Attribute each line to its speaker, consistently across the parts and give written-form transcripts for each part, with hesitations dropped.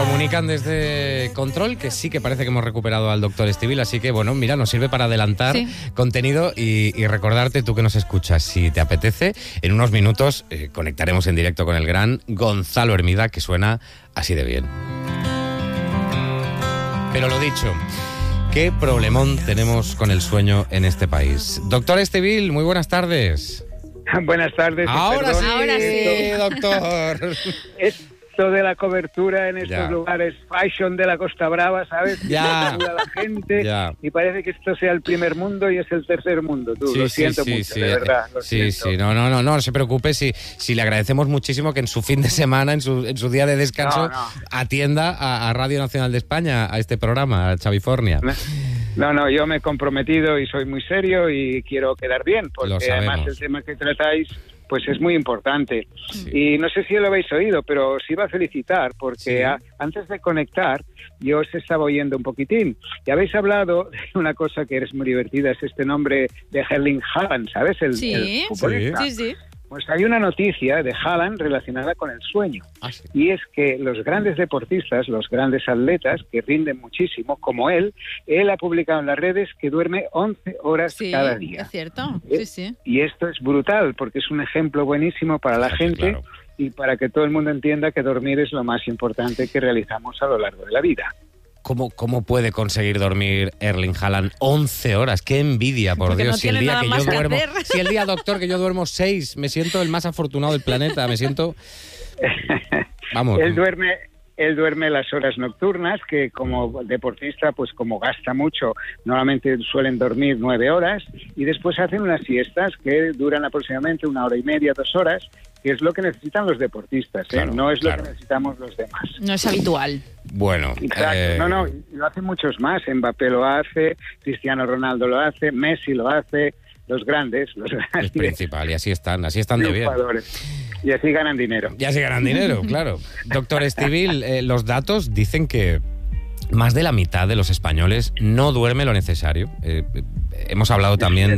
Speaker 1: comunican desde Control que sí que parece que hemos recuperado al doctor Estivill, así que bueno, mira, nos sirve para adelantar contenido y recordarte, tú que nos escuchas, si te apetece, en unos minutos conectaremos en directo con el gran Gonzalo Hermida, que suena así de bien. Pero lo dicho, ¿qué problemón tenemos con el sueño en este país? Doctor Estivill, muy buenas tardes.
Speaker 2: Buenas tardes.
Speaker 1: Ahora sí, doctor.
Speaker 2: Esto de la cobertura en estos lugares fashion de la Costa Brava, ¿sabes?
Speaker 1: Ya.
Speaker 2: Ayuda a la gente y parece que esto sea el primer mundo y es el tercer mundo. Tú, lo siento mucho, de verdad. Lo siento.
Speaker 1: No se preocupe. Si le agradecemos muchísimo que en su fin de semana, en su día de descanso, atienda a Radio Nacional de España, a este programa, a Chavifornia.
Speaker 2: No, yo me he comprometido y soy muy serio y quiero quedar bien, porque además el tema que tratáis pues es muy importante. Sí. Y no sé si lo habéis oído, pero os iba a felicitar, porque antes de conectar yo os estaba oyendo un poquitín y habéis hablado de una cosa que es muy divertida, es este nombre de Erling Haaland, ¿sabes? El futbolista. Sí. Pues hay una noticia de Haaland relacionada con el sueño. Y es que los grandes deportistas, los grandes atletas que rinden muchísimo, como él ha publicado en las redes que duerme 11 horas cada día.
Speaker 3: Es cierto. Sí.
Speaker 2: Y esto es brutal, porque es un ejemplo buenísimo para la gente y para que todo el mundo entienda que dormir es lo más importante que realizamos a lo largo de la vida.
Speaker 1: ¿Cómo puede conseguir dormir Erling Haaland 11 horas? ¡Qué envidia, por Dios!
Speaker 3: No si el día que yo duermo,
Speaker 1: si el día, doctor, que yo duermo 6, me siento el más afortunado del planeta, me siento... Vamos.
Speaker 2: Él duerme las horas nocturnas, que como deportista, pues como gasta mucho, normalmente suelen dormir 9 horas, y después hacen unas siestas que duran aproximadamente 1 hora y media, 2 horas, que es lo que necesitan los deportistas, no es lo que necesitamos los demás.
Speaker 3: No es habitual.
Speaker 1: Bueno.
Speaker 2: Exacto, lo hacen muchos más. Mbappé lo hace, Cristiano Ronaldo lo hace, Messi lo hace, los grandes.
Speaker 1: Es principal, y así están de bien.
Speaker 2: Y así ganan dinero.
Speaker 1: Claro. Doctor Estivill, los datos dicen que más de la mitad de los españoles no duerme lo necesario. Hemos hablado también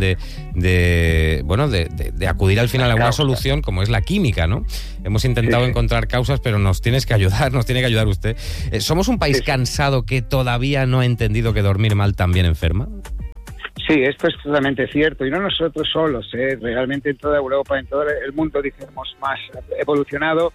Speaker 1: de acudir al final a una solución como es la química, ¿no? Hemos intentado encontrar causas, pero nos tiene que ayudar usted. ¿Somos un país cansado que todavía no ha entendido que dormir mal también enferma?
Speaker 2: Sí, esto es totalmente cierto, y no nosotros solos, realmente en toda Europa, en todo el mundo, digamos, más evolucionado,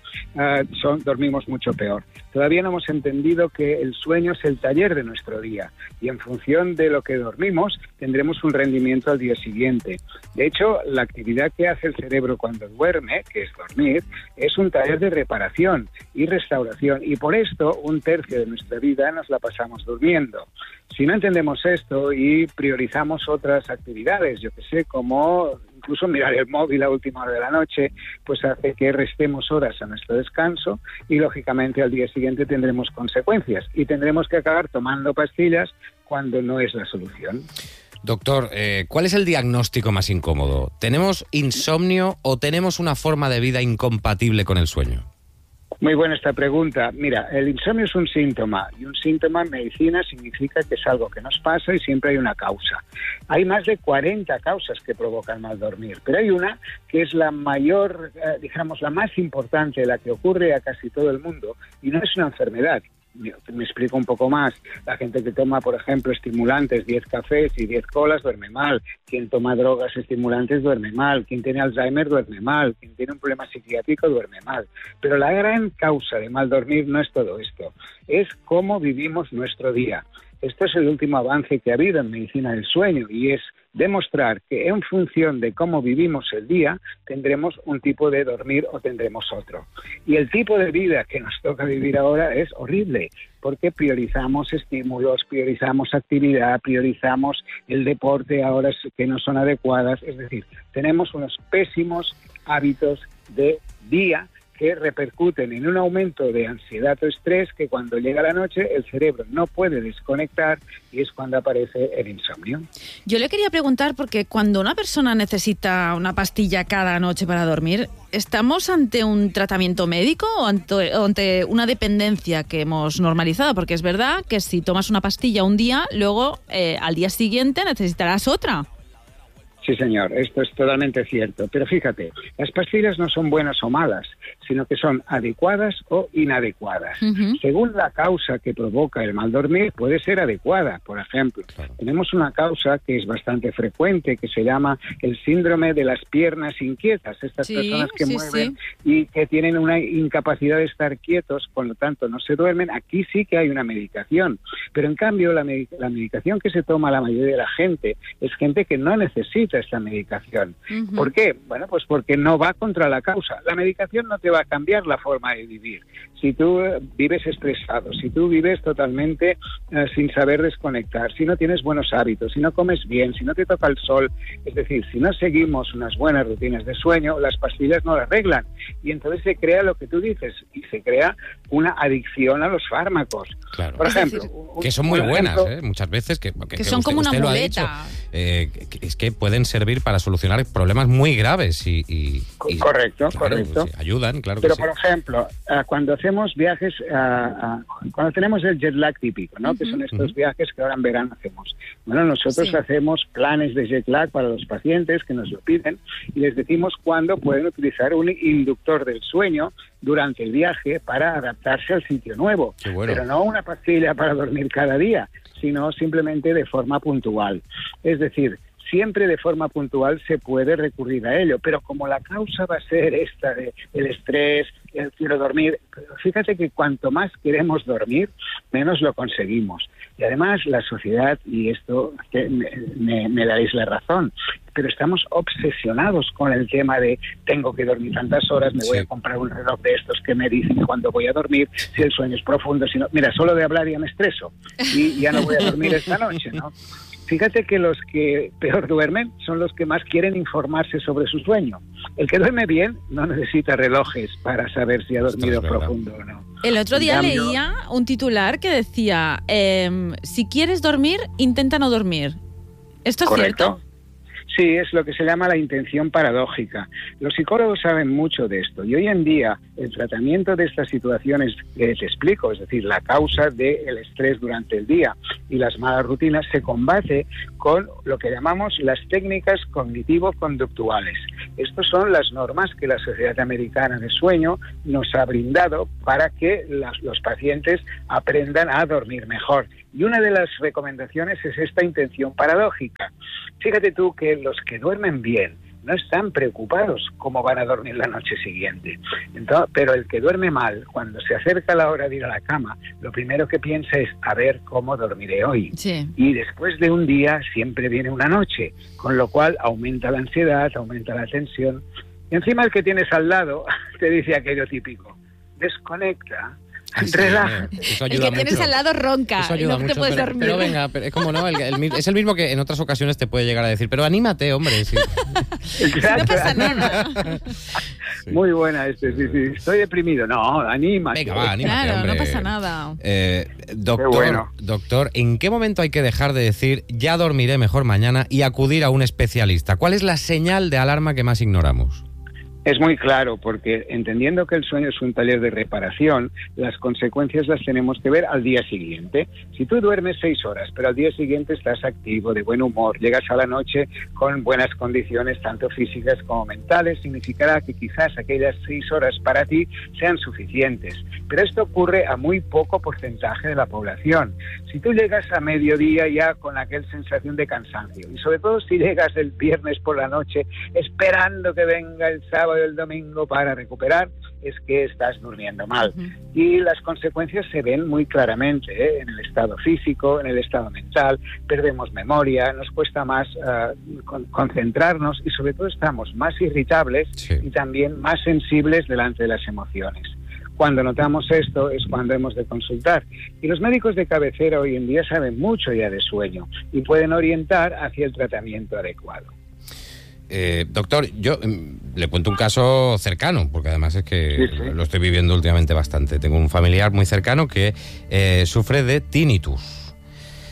Speaker 2: dormimos mucho peor. Todavía no hemos entendido que el sueño es el taller de nuestro día, y en función de lo que dormimos, tendremos un rendimiento al día siguiente. De hecho, la actividad que hace el cerebro cuando duerme, que es dormir, es un taller de reparación y restauración, y por esto 1/3 de nuestra vida nos la pasamos durmiendo. Si no entendemos esto y priorizamos otras actividades, yo que sé, como incluso mirar el móvil a última hora de la noche, pues hace que restemos horas a nuestro descanso y lógicamente al día siguiente tendremos consecuencias y tendremos que acabar tomando pastillas cuando no es la solución.
Speaker 1: Doctor, ¿cuál es el diagnóstico más incómodo? ¿Tenemos insomnio o tenemos una forma de vida incompatible con el sueño?
Speaker 2: Muy buena esta pregunta. Mira, el insomnio es un síntoma, y un síntoma en medicina significa que es algo que nos pasa y siempre hay una causa. Hay más de 40 causas que provocan mal dormir, pero hay una que es la mayor, la más importante, la que ocurre a casi todo el mundo, y no es una enfermedad. Me explico un poco más. La gente que toma, por ejemplo, estimulantes, 10 cafés y 10 colas, duerme mal. Quien toma drogas estimulantes duerme mal. Quien tiene Alzheimer duerme mal. Quien tiene un problema psiquiátrico duerme mal. Pero la gran causa de mal dormir no es todo esto. Es cómo vivimos nuestro día. Esto es el último avance que ha habido en medicina del sueño, y es demostrar que en función de cómo vivimos el día tendremos un tipo de dormir o tendremos otro. Y el tipo de vida que nos toca vivir ahora es horrible, porque priorizamos estímulos, priorizamos actividad, priorizamos el deporte a horas que no son adecuadas. Es decir, tenemos unos pésimos hábitos de día que repercuten en un aumento de ansiedad o estrés que cuando llega la noche el cerebro no puede desconectar y es cuando aparece el insomnio.
Speaker 3: Yo le quería preguntar, porque cuando una persona necesita una pastilla cada noche para dormir, ¿estamos ante un tratamiento médico o ante una dependencia que hemos normalizado? Porque es verdad que si tomas una pastilla un día, luego al día siguiente necesitarás otra.
Speaker 2: Sí, señor, esto es totalmente cierto. Pero fíjate, las pastillas no son buenas o malas, sino que son adecuadas o inadecuadas. Según la causa que provoca el mal dormir, puede ser adecuada. Por ejemplo, tenemos una causa que es bastante frecuente, que se llama el síndrome de las piernas inquietas. Estas personas que mueven y que tienen una incapacidad de estar quietos, por lo tanto no se duermen. Aquí sí que hay una medicación. Pero en cambio, la medicación que se toma la mayoría de la gente es gente que no necesita esta medicación. ¿Por qué? Bueno, pues porque no va contra la causa. La medicación no te va a cambiar la forma de vivir. Si tú vives estresado, si tú vives totalmente sin saber desconectar, si no tienes buenos hábitos, si no comes bien, si no te toca el sol, es decir, si no seguimos unas buenas rutinas de sueño, las pastillas no las arreglan. Y entonces se crea lo que tú dices, y se crea una adicción a los fármacos.
Speaker 1: Claro.
Speaker 2: Por ejemplo,
Speaker 1: que son muy buenas, muchas veces, que
Speaker 3: son como una muleta.
Speaker 1: Es que pueden servir para solucionar problemas muy graves y
Speaker 2: correcto.
Speaker 1: Sí, ayudan, claro.
Speaker 2: Pero
Speaker 1: que
Speaker 2: por ejemplo, cuando hacemos viajes, cuando tenemos el jet lag típico, ¿no? Que son estos viajes que ahora en verano hacemos. Bueno, nosotros hacemos planes de jet lag para los pacientes que nos lo piden y les decimos cuándo pueden utilizar un inductor del sueño durante el viaje para adaptarse al sitio nuevo.
Speaker 1: Qué bueno.
Speaker 2: Pero no una pastilla para dormir cada día, sino simplemente de forma puntual. Es decir, siempre de forma puntual se puede recurrir a ello, pero como la causa va a ser esta del estrés, el quiero dormir, fíjate que cuanto más queremos dormir, menos lo conseguimos. Y además la sociedad, y esto me daréis la razón, pero estamos obsesionados con el tema de tengo que dormir tantas horas, me voy a comprar un reloj de estos que me dicen cuándo voy a dormir, si el sueño es profundo, si no, mira, solo de hablar ya me estreso y ya no voy a dormir esta noche, ¿no? Fíjate que los que peor duermen son los que más quieren informarse sobre su sueño. El que duerme bien no necesita relojes para saber si ha dormido profundo o no.
Speaker 3: El otro día leía un titular que decía, si quieres dormir, intenta no dormir. ¿Esto es cierto?
Speaker 2: Sí, es lo que se llama la intención paradójica. Los psicólogos saben mucho de esto y hoy en día el tratamiento de estas situaciones que te explico, es decir, la causa del estrés durante el día y las malas rutinas, se combate con lo que llamamos las técnicas cognitivo-conductuales. Estas son las normas que la Sociedad Americana de Sueño nos ha brindado para que los pacientes aprendan a dormir mejor. Y una de las recomendaciones es esta intención paradójica. Fíjate tú que los que duermen bien no están preocupados cómo van a dormir la noche siguiente. Entonces, pero el que duerme mal, cuando se acerca la hora de ir a la cama, lo primero que piensa es a ver cómo dormiré hoy.
Speaker 3: Sí.
Speaker 2: Y después de un día siempre viene una noche, con lo cual aumenta la ansiedad, aumenta la tensión. Y encima el que tienes al lado te dice aquello típico, desconecta. Relájate.
Speaker 3: El que tienes al lado ronca, no te puedes dormir.
Speaker 1: Pero venga, es como no, es el mismo que en otras ocasiones te puede llegar a decir, pero anímate, hombre. Sí.
Speaker 2: Exacto.
Speaker 3: No pasa nada.
Speaker 2: Sí. Muy buena sí. Estoy deprimido. No, anímate.
Speaker 1: Venga, va, anímate,
Speaker 3: claro,
Speaker 1: hombre.
Speaker 3: no pasa nada.
Speaker 1: Doctor, ¿en qué momento hay que dejar de decir ya dormiré mejor mañana y acudir a un especialista? ¿Cuál es la señal de alarma que más ignoramos?
Speaker 2: Es muy claro, porque entendiendo que el sueño es un taller de reparación, las consecuencias las tenemos que ver al día siguiente. Si tú duermes 6 horas, pero al día siguiente estás activo, de buen humor, llegas a la noche con buenas condiciones, tanto físicas como mentales, significará que quizás aquellas 6 horas para ti sean suficientes. Pero esto ocurre a muy poco porcentaje de la población. Si tú llegas a mediodía ya con aquella sensación de cansancio, y sobre todo si llegas el viernes por la noche esperando que venga el sábado el domingo para recuperar, es que estás durmiendo mal. Y las consecuencias se ven muy claramente, en el estado físico, en el estado mental, perdemos memoria, nos cuesta más concentrarnos y sobre todo estamos más irritables y también más sensibles delante de las emociones. Cuando notamos esto es cuando hemos de consultar. Y los médicos de cabecera hoy en día saben mucho ya de sueño y pueden orientar hacia el tratamiento adecuado.
Speaker 1: Doctor, yo le cuento un caso cercano, porque además es que lo estoy viviendo últimamente bastante. Tengo un familiar muy cercano que sufre de tinnitus.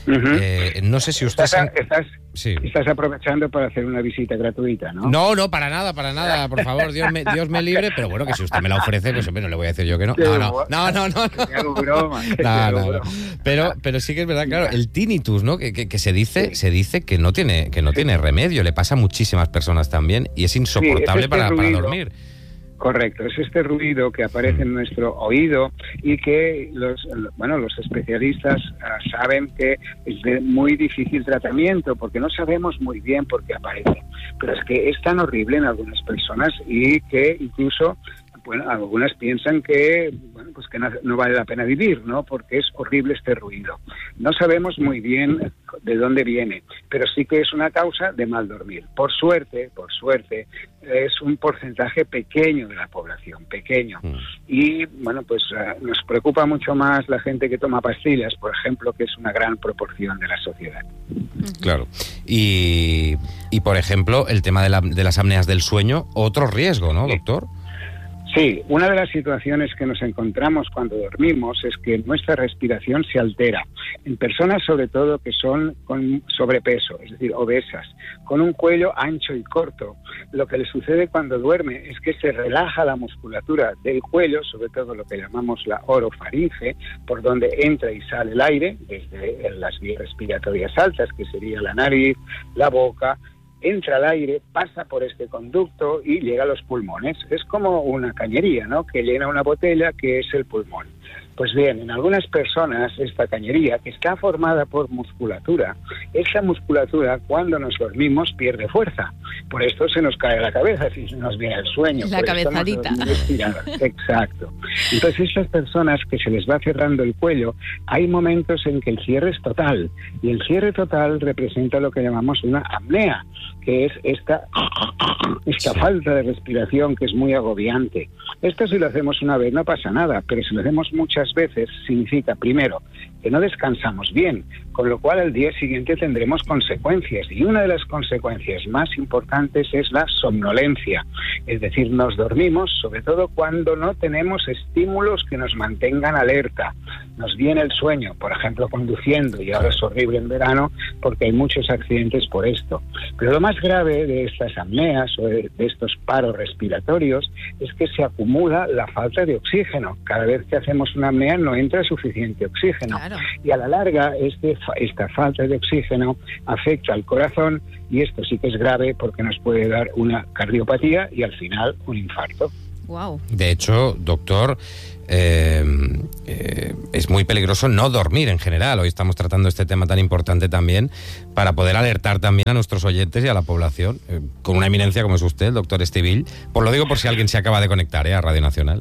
Speaker 1: No sé si usted...
Speaker 2: Estás aprovechando para hacer una visita gratuita, ¿no?
Speaker 1: No, para nada, por favor, Dios me libre, pero bueno, que si usted me la ofrece, pues hombre, no le voy a decir yo que no. No.
Speaker 2: Te hago broma.
Speaker 1: No. Pero sí que es verdad, claro, el tinnitus, ¿no? Que se dice que no tiene remedio, le pasa a muchísimas personas también y es insoportable para dormir.
Speaker 2: Correcto, es este ruido que aparece en nuestro oído y que los especialistas saben que es de muy difícil tratamiento porque no sabemos muy bien por qué aparece. Pero es que es tan horrible en algunas personas y que incluso, algunas piensan que no vale la pena vivir, ¿no? Porque es horrible este ruido. No sabemos muy bien de dónde viene, pero sí que es una causa de mal dormir. Por suerte, es un porcentaje pequeño de la población, pequeño. Y, nos preocupa mucho más la gente que toma pastillas, por ejemplo, que es una gran proporción de la sociedad.
Speaker 1: Claro. Y por ejemplo, el tema de las apneas del sueño, otro riesgo, ¿no, doctor?
Speaker 2: Sí, una de las situaciones que nos encontramos cuando dormimos es que nuestra respiración se altera. En personas, sobre todo, que son con sobrepeso, es decir, obesas, con un cuello ancho y corto, lo que le sucede cuando duerme es que se relaja la musculatura del cuello, sobre todo lo que llamamos la orofaringe, por donde entra y sale el aire, desde las vías respiratorias altas, que sería la nariz, la boca. Entra al aire, pasa por este conducto y llega a los pulmones. Es como una cañería, ¿no?, que llena una botella, que es el pulmón. Pues bien, en algunas personas esta cañería, que está formada por musculatura, esa musculatura cuando nos dormimos pierde fuerza. Por esto se nos cae la cabeza si nos viene el sueño.
Speaker 3: La cabezadita.
Speaker 2: Exacto. Entonces esas personas que se les va cerrando el cuello, hay momentos en que el cierre es total. Y el cierre total representa lo que llamamos una apnea, que es esta falta de respiración que es muy agobiante. Esto si lo hacemos una vez no pasa nada, pero si lo hacemos muchas veces significa, primero, que no descansamos bien, con lo cual al día siguiente tendremos consecuencias. Y una de las consecuencias más importantes es la somnolencia. Es decir, nos dormimos, sobre todo cuando no tenemos estímulos que nos mantengan alerta. Nos viene el sueño, por ejemplo, conduciendo, y ahora es horrible en verano porque hay muchos accidentes por esto. Pero lo más grave de estas apneas o de estos paros respiratorios es que se acumula la falta de oxígeno. Cada vez que hacemos una apnea no entra suficiente oxígeno. Claro. Y a la larga esta falta de oxígeno afecta al corazón y esto sí que es grave porque nos puede dar una cardiopatía y al final un infarto.
Speaker 3: Wow.
Speaker 1: De hecho, doctor, es muy peligroso no dormir en general. Hoy estamos tratando este tema tan importante también para poder alertar también a nuestros oyentes y a la población, con una eminencia como es usted, el doctor Estivill. Lo digo por si alguien se acaba de conectar a Radio Nacional.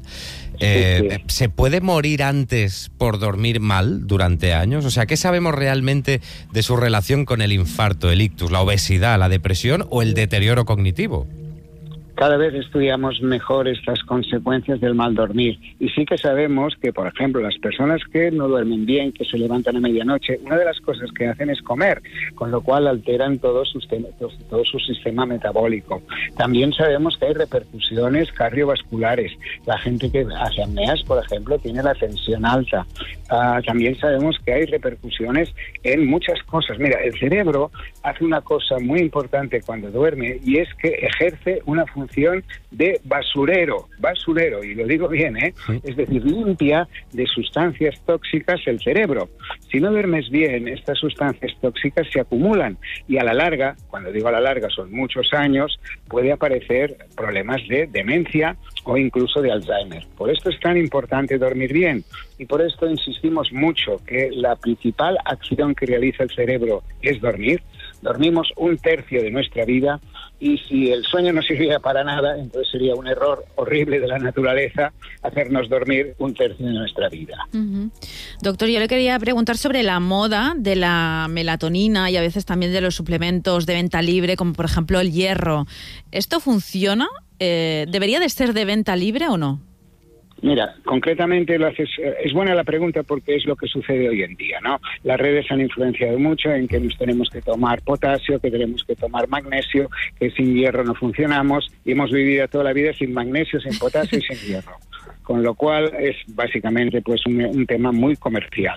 Speaker 1: ¿Se puede morir antes por dormir mal durante años? O sea, ¿qué sabemos realmente de su relación con el infarto, el ictus, la obesidad, la depresión o el deterioro cognitivo?
Speaker 2: Cada vez estudiamos mejor estas consecuencias del mal dormir y sí que sabemos que, por ejemplo, las personas que no duermen bien, que se levantan a medianoche, una de las cosas que hacen es comer, con lo cual alteran todo su sistema metabólico. También sabemos que hay repercusiones cardiovasculares. La gente que hace apneas, por ejemplo, tiene la tensión alta. También sabemos que hay repercusiones en muchas cosas. Mira, el cerebro hace una cosa muy importante cuando duerme y es que ejerce una función de basurero, y lo digo bien, es decir, limpia de sustancias tóxicas el cerebro. Si no duermes bien, estas sustancias tóxicas se acumulan y a la larga, cuando digo a la larga son muchos años, puede aparecer problemas de demencia o incluso de Alzheimer. Por esto es tan importante dormir bien y por esto insistimos mucho que la principal acción que realiza el cerebro es dormir. Dormimos 1/3 de nuestra vida y si el sueño no sirviera para nada, entonces sería un error horrible de la naturaleza hacernos dormir 1/3 de nuestra vida.
Speaker 3: Uh-huh. Doctor, yo le quería preguntar sobre la moda de la melatonina y a veces también de los suplementos de venta libre, como por ejemplo el hierro. ¿Esto funciona? ¿Debería de ser de venta libre o no?
Speaker 2: Mira, concretamente es buena la pregunta porque es lo que sucede hoy en día, ¿no? Las redes han influenciado mucho en que nos tenemos que tomar potasio, que tenemos que tomar magnesio, que sin hierro no funcionamos y hemos vivido toda la vida sin magnesio, sin potasio y sin hierro. Con lo cual es básicamente pues un tema muy comercial.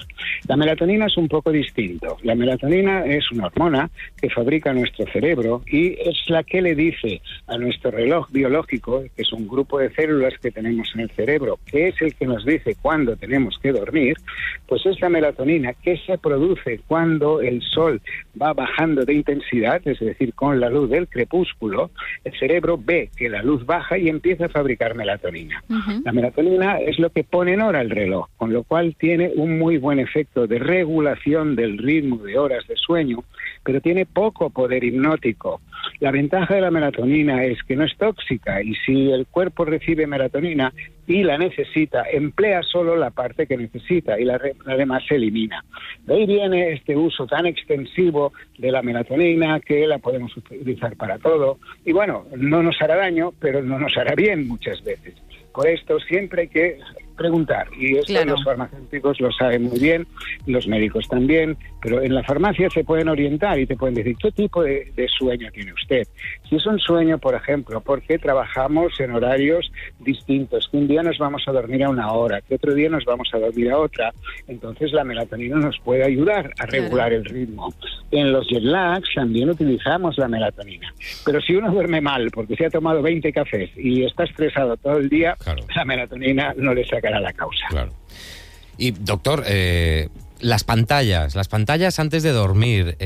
Speaker 2: La melatonina es un poco distinto. La melatonina es una hormona que fabrica nuestro cerebro y es la que le dice a nuestro reloj biológico, que es un grupo de células que tenemos en el cerebro, que es el que nos dice cuándo tenemos que dormir, pues es la melatonina que se produce cuando el sol va bajando de intensidad, es decir, con la luz del crepúsculo. El cerebro ve que la luz baja y empieza a fabricar melatonina. La melatonina es lo que pone en hora el reloj, con lo cual tiene un muy buen efecto de regulación del ritmo de horas de sueño, pero tiene poco poder hipnótico. La ventaja de la melatonina es que no es tóxica y si el cuerpo recibe melatonina y la necesita, emplea solo la parte que necesita y la demás se elimina. De ahí viene este uso tan extensivo de la melatonina, que la podemos utilizar para todo. Y bueno, no nos hará daño, pero no nos hará bien muchas veces. Por esto siempre hay que preguntar, y esto los farmacéuticos lo saben muy bien, los médicos también, pero en la farmacia se pueden orientar y te pueden decir qué tipo de sueño tiene usted. Si es un sueño, por ejemplo, porque trabajamos en horarios distintos, que un día nos vamos a dormir a una hora, que otro día nos vamos a dormir a otra, entonces la melatonina nos puede ayudar a regular el ritmo. En los jet lags también utilizamos la melatonina, pero si uno duerme mal porque se ha tomado 20 cafés y está estresado todo el día, la melatonina no le sacará la causa.
Speaker 1: Claro. Y doctor, las pantallas antes de dormir,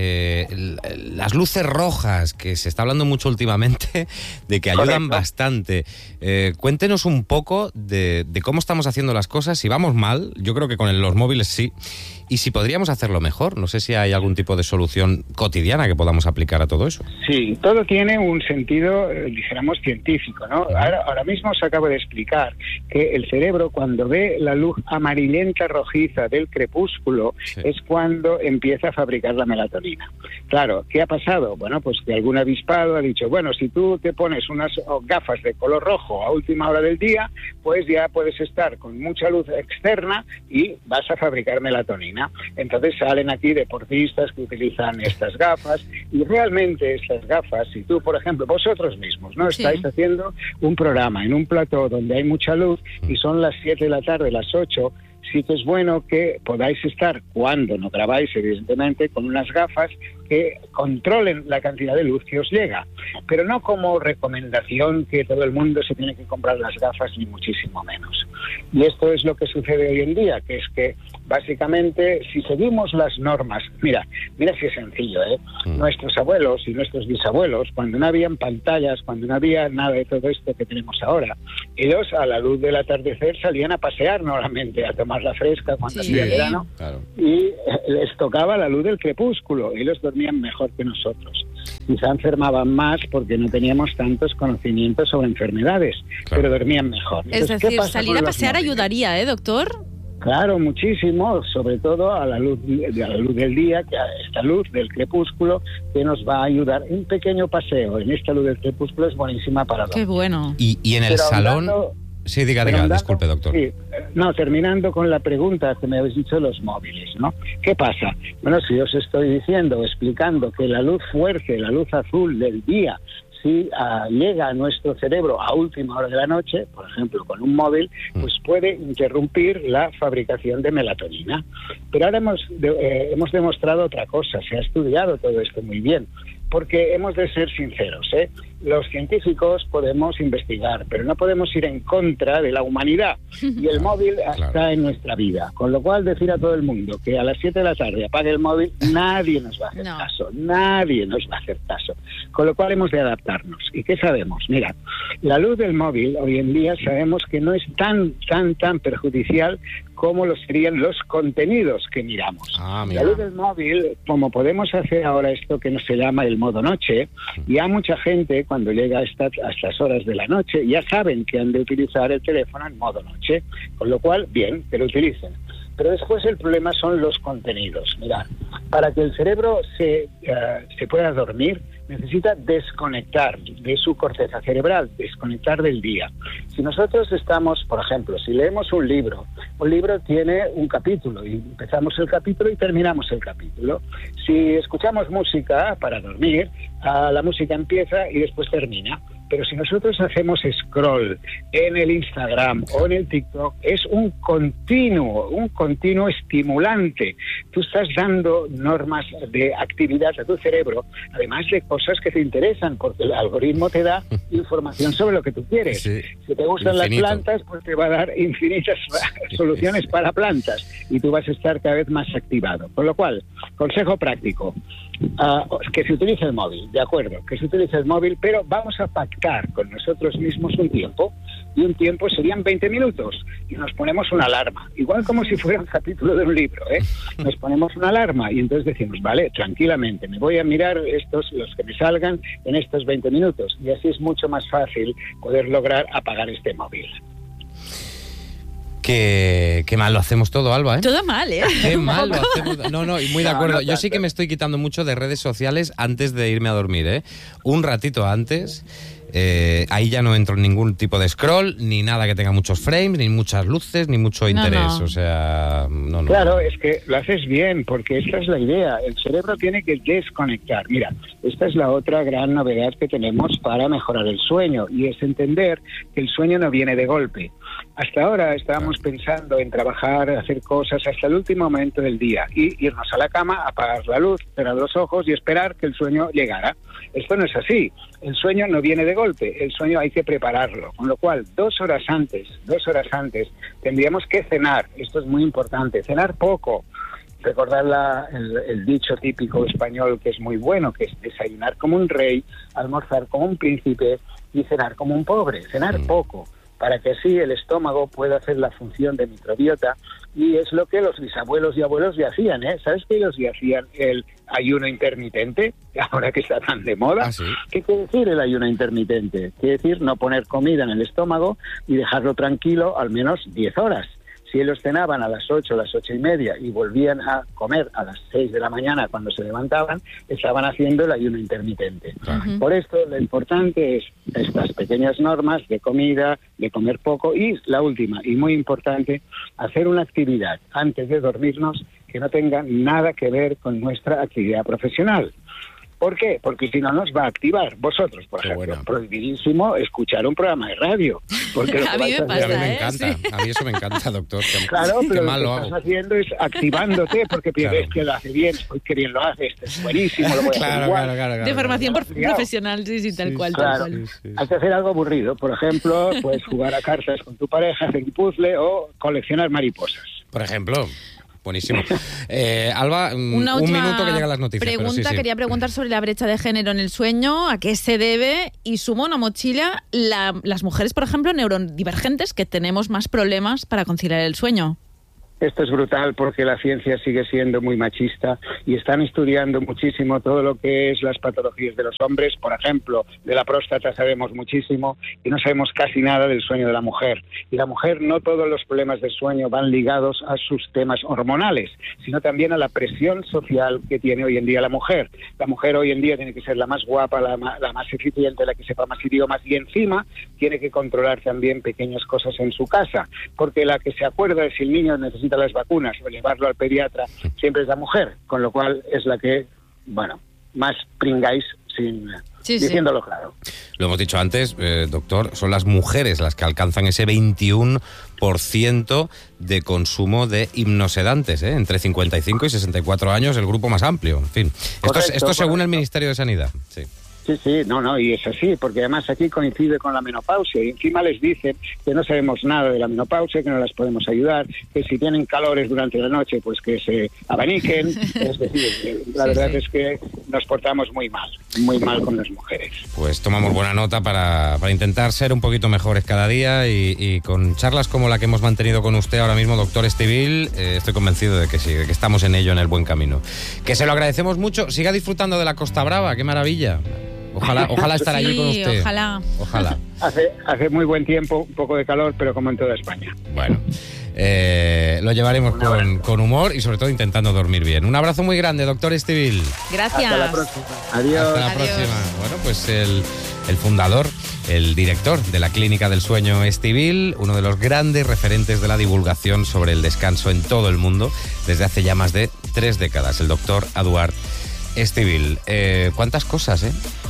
Speaker 1: las luces rojas, que se está hablando mucho últimamente de que ayudan bastante. Cuéntenos un poco de cómo estamos haciendo las cosas, si vamos mal, yo creo que con los móviles sí, y si podríamos hacerlo mejor. No sé si hay algún tipo de solución cotidiana que podamos aplicar a todo eso.
Speaker 2: Sí, todo tiene un sentido, dijéramos, científico, ¿no? Ahora mismo os acabo de explicar que el cerebro, cuando ve la luz amarillenta rojiza del crepúsculo, es cuando empieza a fabricar la melatonina. Claro, ¿qué ha pasado? Bueno, pues que algún avispado ha dicho, bueno, si tú te pones unas gafas de color rojo a última hora del día, pues ya puedes estar con mucha luz externa y vas a fabricar melatonina. Entonces salen aquí deportistas que utilizan estas gafas, y realmente estas gafas, si tú, por ejemplo, vosotros mismos, ¿no? Estáis haciendo un programa en un plató donde hay mucha luz y son las 7 de la tarde, las 8, sí que es bueno que podáis estar, cuando no grabáis, evidentemente, con unas gafas que controlen la cantidad de luz que os llega, pero no como recomendación que todo el mundo se tiene que comprar las gafas, ni muchísimo menos. Y esto es lo que sucede hoy en día, que es que básicamente si seguimos las normas, mira si es sencillo, nuestros abuelos y nuestros bisabuelos, cuando no habían pantallas, cuando no había nada de todo esto que tenemos ahora, ellos a la luz del atardecer salían a pasear normalmente, a tomar la fresca cuando hacía verano, y les tocaba la luz del crepúsculo, y ellos dormían mejor que nosotros. Quizá enfermaban más porque no teníamos tantos conocimientos sobre enfermedades, pero dormían mejor.
Speaker 3: Entonces, es decir, salir a pasear ayudaría, doctor?
Speaker 2: Claro, muchísimo, sobre todo a la luz del día, que esta luz del crepúsculo que nos va a ayudar. Un pequeño paseo en esta luz del crepúsculo es buenísima para dormir.
Speaker 3: Qué bueno.
Speaker 1: Y en el salón... Sí, diga, disculpe, doctor.
Speaker 2: Sí, no, terminando con la pregunta que me habéis dicho de los móviles, ¿no? ¿Qué pasa? Bueno, si os estoy diciendo, explicando que la luz fuerte, la luz azul del día, si llega a nuestro cerebro a última hora de la noche, por ejemplo con un móvil, pues puede interrumpir la fabricación de melatonina. Pero ahora hemos demostrado otra cosa, se ha estudiado todo esto muy bien, porque hemos de ser sinceros, los científicos podemos investigar, pero no podemos ir en contra de la humanidad, y el móvil está en nuestra vida, con lo cual decir a todo el mundo que a las 7 de la tarde apague el móvil, nadie nos va a hacer caso, nadie nos va a hacer caso, con lo cual hemos de adaptarnos. ¿Y qué sabemos? Mira, la luz del móvil hoy en día sabemos que no es tan perjudicial como lo serían los contenidos que miramos. La luz del móvil, como podemos hacer ahora esto que no se llama el modo noche, ya mucha gente cuando llega a estas horas de la noche ya saben que han de utilizar el teléfono en modo noche, con lo cual, bien, que lo utilicen. Pero después el problema son los contenidos. Mirad, para que el cerebro se pueda dormir, necesita desconectar de su corteza cerebral, desconectar del día. Si nosotros estamos, por ejemplo, si leemos un libro tiene un capítulo, y empezamos el capítulo y terminamos el capítulo. Si escuchamos música para dormir, la música empieza y después termina. pero si nosotros hacemos scroll en el Instagram o en el TikTok, es un continuo estimulante. Tú estás dando normas de actividad a tu cerebro, además de cosas que te interesan, porque el algoritmo te da información sobre lo que tú quieres.
Speaker 1: Sí.
Speaker 2: Si te gustan
Speaker 1: Infinito.
Speaker 2: las plantas, pues te va a dar infinitas soluciones para plantas y tú vas a estar cada vez más activado. Con lo cual, consejo práctico, que se utilice el móvil, de acuerdo, que se utilice el móvil, pero vamos a pactar con nosotros mismos un tiempo, y un tiempo serían 20 minutos, y nos ponemos una alarma, igual como si fuera un capítulo de un libro, nos ponemos una alarma y entonces decimos, vale, tranquilamente, me voy a mirar los que me salgan en estos 20 minutos, y así es mucho más fácil poder lograr apagar este móvil.
Speaker 1: Qué mal lo hacemos todo, Alba, ¿eh?
Speaker 3: Todo mal, ¿eh?
Speaker 1: Qué mal lo hacemos. No, y muy de acuerdo. Yo sí que me estoy quitando mucho de redes sociales antes de irme a dormir, ¿eh? Un ratito antes. Ahí ya no entro en ningún tipo de scroll, ni nada que tenga muchos frames, ni muchas luces, ni mucho interés. No. O sea, no.
Speaker 2: Claro, es que lo haces bien, porque esta es la idea. El cerebro tiene que desconectar. Mira, esta es la otra gran novedad que tenemos para mejorar el sueño, y es entender que el sueño no viene de golpe. Hasta ahora estábamos pensando en trabajar, hacer cosas hasta el último momento del día y irnos a la cama, apagar la luz, cerrar los ojos y esperar que el sueño llegara. Esto no es así. El sueño no viene de golpe. El sueño hay que prepararlo. Con lo cual, 2 horas antes, tendríamos que cenar. Esto es muy importante. Cenar poco. Recordar el dicho típico español que es muy bueno, que es desayunar como un rey, almorzar como un príncipe y cenar como un pobre. Cenar poco, para que así el estómago pueda hacer la función de microbiota, y es lo que los bisabuelos y abuelos ya hacían, ¿eh? ¿Sabes que ellos ya hacían el ayuno intermitente, ahora que está tan de moda?
Speaker 1: ¿Ah, sí?
Speaker 2: ¿Qué quiere decir el ayuno intermitente? Quiere decir no poner comida en el estómago y dejarlo tranquilo al menos 10 horas. Si ellos cenaban a las 8, las 8:30 y volvían a comer a las 6 de la mañana cuando se levantaban, estaban haciendo el ayuno intermitente. Uh-huh. Por esto, lo importante es estas pequeñas normas de comida, de comer poco, y la última, y muy importante, hacer una actividad antes de dormirnos que no tenga nada que ver con nuestra actividad profesional. ¿Por qué? Porque si no nos va a activar. Vosotros, por ejemplo, prohibidísimo escuchar un programa de radio. Porque
Speaker 3: a mí me pasa,
Speaker 1: a mí me encanta.
Speaker 3: Sí.
Speaker 1: A mí eso me encanta, doctor.
Speaker 2: Claro, pero
Speaker 1: mal
Speaker 2: lo que estás haciendo es activándote, porque ves que lo hace bien, qué bien lo hace, este es buenísimo, lo voy a hacer igual.
Speaker 1: Claro.
Speaker 3: De formación profesional, sí, tal cual.
Speaker 2: Claro.
Speaker 3: Tal cual.
Speaker 2: Sí. Hay que hacer algo aburrido. Por ejemplo, puedes jugar a cartas con tu pareja, hacer un puzzle o coleccionar mariposas.
Speaker 1: Por ejemplo. Buenísimo. Alba, un minuto que llegan las noticias.
Speaker 3: Pregunta, quería preguntar sobre la brecha de género en el sueño, a qué se debe, y sumo una mochila, las mujeres, por ejemplo, neurodivergentes, que tenemos más problemas para conciliar el sueño.
Speaker 2: Esto es brutal porque la ciencia sigue siendo muy machista y están estudiando muchísimo todo lo que es las patologías de los hombres. Por ejemplo, de la próstata sabemos muchísimo y no sabemos casi nada del sueño de la mujer. Y la mujer, no todos los problemas de sueño van ligados a sus temas hormonales, sino también a la presión social que tiene hoy en día la mujer. La mujer hoy en día tiene que ser la más guapa, la más eficiente, la que sepa más idiomas, y encima tiene que controlar también pequeñas cosas en su casa, porque la que se acuerda de si el niño necesita las vacunas o llevarlo al pediatra siempre es la mujer, con lo cual es la que, más pringáis diciéndolo claro.
Speaker 1: Lo hemos dicho antes, doctor, son las mujeres las que alcanzan ese 21% de consumo de hipnosedantes, entre 55 y 64 años, el grupo más amplio. En fin, esto según el Ministerio de Sanidad. Sí.
Speaker 2: Sí, y es así, porque además aquí coincide con la menopausia, y encima les dicen que no sabemos nada de la menopausia, que no las podemos ayudar, que si tienen calores durante la noche, pues que se abaniquen. Es decir, la verdad es que nos portamos muy mal con las mujeres.
Speaker 1: Pues tomamos buena nota para intentar ser un poquito mejores cada día, y con charlas como la que hemos mantenido con usted ahora mismo, doctor Estivill, estoy convencido de que sí, de que estamos en ello, en el buen camino. Que se lo agradecemos mucho. Siga disfrutando de la Costa Brava, qué maravilla. Ojalá estar allí con usted. Ojalá.
Speaker 2: Hace muy buen tiempo, un poco de calor, pero como en toda España.
Speaker 1: Bueno, lo llevaremos con humor y sobre todo intentando dormir bien. Un abrazo muy grande, doctor Estivill.
Speaker 3: Gracias.
Speaker 2: Hasta la próxima. Adiós.
Speaker 1: Hasta la próxima. Bueno, pues el fundador, el director de la Clínica del Sueño Estivill, uno de los grandes referentes de la divulgación sobre el descanso en todo el mundo desde hace ya más de 3 décadas, el doctor Eduard Estivill. ¿Cuántas cosas,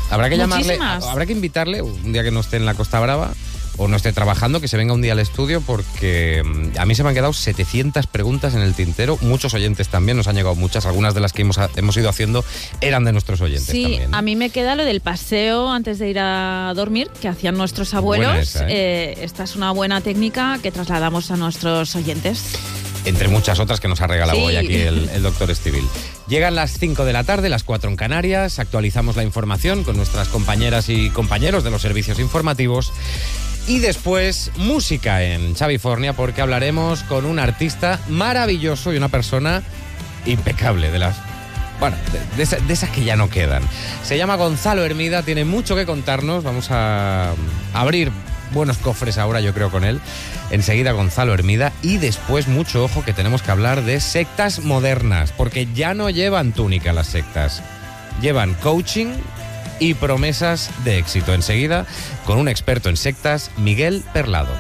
Speaker 1: Habrá que
Speaker 3: Muchísimas.
Speaker 1: llamarle, habrá que invitarle un día que no esté en la Costa Brava o no esté trabajando, que se venga un día al estudio, porque a mí se me han quedado 700 preguntas en el tintero. Muchos oyentes también, nos han llegado muchas. Algunas de las que hemos ido haciendo eran de nuestros oyentes también.
Speaker 3: Sí, a mí me queda lo del paseo antes de ir a dormir, que hacían nuestros abuelos.
Speaker 1: Buena esa,
Speaker 3: Esta es una buena técnica que trasladamos a nuestros oyentes.
Speaker 1: Entre muchas otras que nos ha regalado
Speaker 3: Sí.
Speaker 1: hoy aquí el doctor Estivil. Llegan las 5 de la tarde, las 4 en Canarias. Actualizamos la información con nuestras compañeras y compañeros de los servicios informativos. Y después, música en Xavifornia, porque hablaremos con un artista maravilloso y una persona impecable, de las... Bueno, de esas que ya no quedan. Se llama Gonzalo Hermida, tiene mucho que contarnos. Vamos a abrir buenos cofres ahora, yo creo, con él. Enseguida Gonzalo Hermida, y después mucho ojo que tenemos que hablar de sectas modernas, porque ya no llevan túnica las sectas, llevan coaching y promesas de éxito. Enseguida, con un experto en sectas, Miguel Perlado.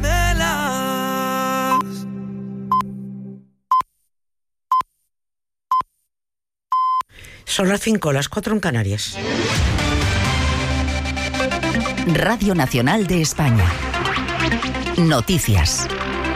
Speaker 4: Son las 5, las 4 en Canarias.
Speaker 5: Radio Nacional de España. Noticias.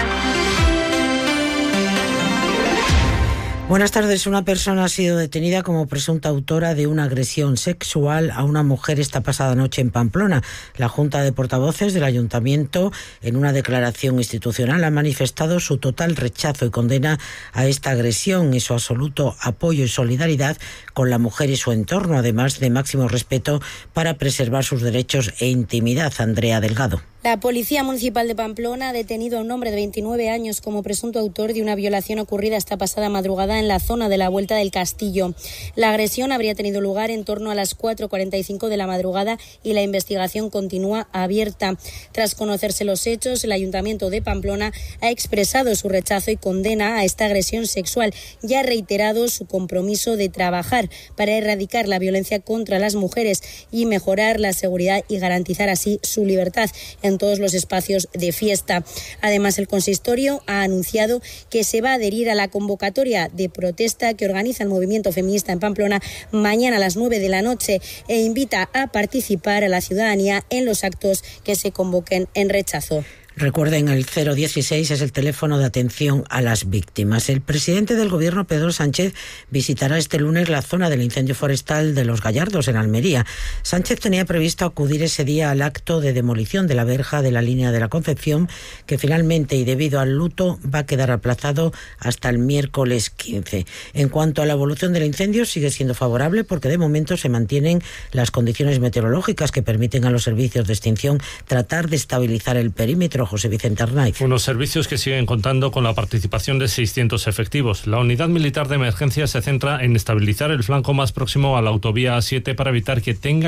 Speaker 4: Buenas tardes. Una persona ha sido detenida como presunta autora de una agresión sexual a una mujer esta pasada noche en Pamplona. La Junta de Portavoces del Ayuntamiento, en una declaración institucional, ha manifestado su total rechazo y condena a esta agresión y su absoluto apoyo y solidaridad con la mujer y su entorno, además de máximo respeto para preservar sus derechos e intimidad. Andrea Delgado.
Speaker 6: La Policía Municipal de Pamplona ha detenido a un hombre de 29 años como presunto autor de una violación ocurrida esta pasada madrugada en la zona de la Vuelta del Castillo. La agresión habría tenido lugar en torno a las 4:45 de la madrugada y la investigación continúa abierta. Tras conocerse los hechos, el Ayuntamiento de Pamplona ha expresado su rechazo y condena a esta agresión sexual y ha reiterado su compromiso de trabajar para erradicar la violencia contra las mujeres y mejorar la seguridad y garantizar así su libertad en todos los espacios de fiesta. Además, el consistorio ha anunciado que se va a adherir a la convocatoria de protesta que organiza el movimiento feminista en Pamplona mañana a las 9 de la noche e invita a participar a la ciudadanía en los actos que se convoquen en rechazo.
Speaker 4: Recuerden, el 016 es el teléfono de atención a las víctimas. El presidente del Gobierno, Pedro Sánchez, visitará este lunes la zona del incendio forestal de Los Gallardos, en Almería. Sánchez tenía previsto acudir ese día al acto de demolición de la verja de la línea de la Concepción, que finalmente, y debido al luto, va a quedar aplazado hasta el miércoles 15. En cuanto a la evolución del incendio, sigue siendo favorable porque de momento se mantienen las condiciones meteorológicas que permiten a los servicios de extinción tratar de estabilizar el perímetro. José Vicente Arnaiz.
Speaker 7: Unos servicios que siguen contando con la participación de 600 efectivos. La unidad militar de emergencia se centra en estabilizar el flanco más próximo a la autovía A7 para evitar que tenga